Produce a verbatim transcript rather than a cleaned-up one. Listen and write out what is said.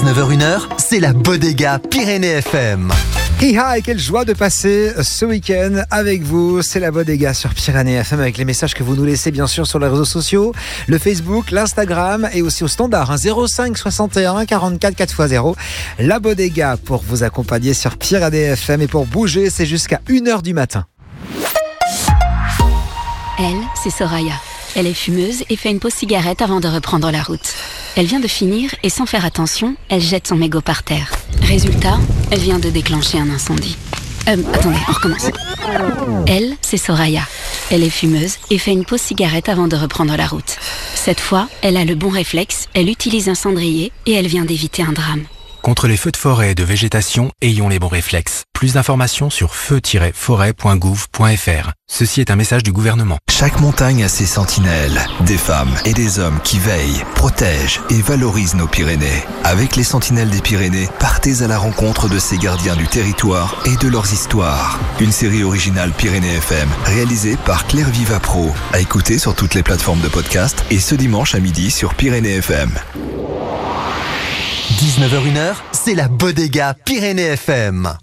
dix-neuf heures une heure, c'est la Bodega Pyrénées F M. Hi-ha, et quelle joie de passer ce week-end avec vous. C'est la Bodega sur Pyrénées F M avec les messages que vous nous laissez bien sûr sur les réseaux sociaux, le Facebook, l'Instagram et aussi au standard hein, zéro cinq soixante et un quarante-quatre quatre fois zéro. La Bodega pour vous accompagner sur Pyrénées F M et pour bouger, c'est jusqu'à une heure du matin. Elle, c'est Soraya. Elle est fumeuse et fait une pause cigarette avant de reprendre la route. Elle vient de finir et sans faire attention, elle jette son mégot par terre. Résultat, elle vient de déclencher un incendie. Euh, attendez, on recommence. Elle, c'est Soraya. Elle est fumeuse et fait une pause cigarette avant de reprendre la route. Cette fois, elle a le bon réflexe, elle utilise un cendrier et elle vient d'éviter un drame. Contre les feux de forêt et de végétation, ayons les bons réflexes. Plus d'informations sur feu tiret forêt point gouv point f r. Ceci est un message du gouvernement. Chaque montagne a ses sentinelles, des femmes et des hommes qui veillent, protègent et valorisent nos Pyrénées. Avec les Sentinelles des Pyrénées, partez à la rencontre de ces gardiens du territoire et de leurs histoires. Une série originale Pyrénées F M, réalisée par Claire Viva Pro, à écouter sur toutes les plateformes de podcast et ce dimanche à midi sur Pyrénées F M. dix-neuf heures une heure, c'est la Bodega Pyrénées F M.